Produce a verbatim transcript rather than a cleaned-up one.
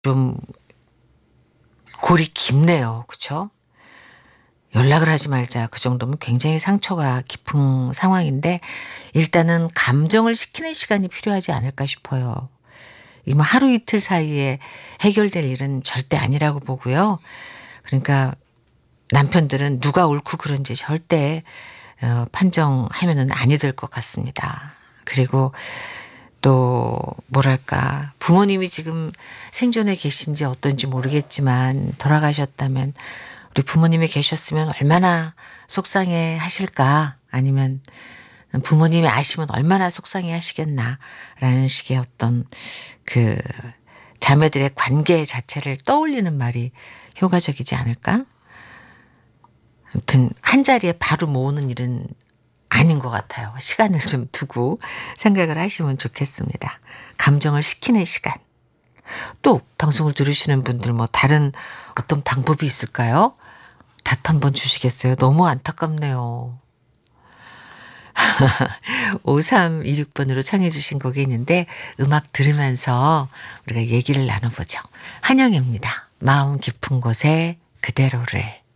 좀 골이 깊네요. 그쵸? 연락을 하지 말자. 그 정도면 굉장히 상처가 깊은 상황인데 일단은 감정을 식히는 시간이 필요하지 않을까 싶어요. 이 뭐 하루 이틀 사이에 해결될 일은 절대 아니라고 보고요. 그러니까 남편들은 누가 옳고 그른지 절대 어 판정하면은 아니 될 것 같습니다. 그리고 또 뭐랄까 부모님이 지금 생존해 계신지 어떤지 모르겠지만 돌아가셨다면 우리 부모님이 계셨으면 얼마나 속상해 하실까, 아니면 부모님이 아시면 얼마나 속상해 하시겠나라는 식의 어떤 그 자매들의 관계 자체를 떠올리는 말이 효과적이지 않을까? 아무튼 한자리에 바로 모으는 일은 아닌 것 같아요. 시간을 좀 두고 생각을 하시면 좋겠습니다. 감정을 식히는 시간. 또 방송을 들으시는 분들 뭐 다른 어떤 방법이 있을까요? 답 한번 주시겠어요? 너무 안타깝네요. 오삼이육 번으로 청해 주신 곡이 있는데 음악 들으면서 우리가 얘기를 나눠보죠. 한영애입니다. 마음 깊은 곳에 그대로를.